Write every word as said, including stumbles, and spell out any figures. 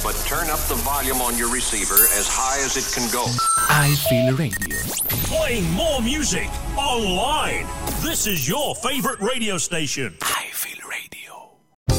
but turn up the volume on your receiver as high as it can go. I Feel Radio. Playing more music online. This is your favorite radio station. I Feel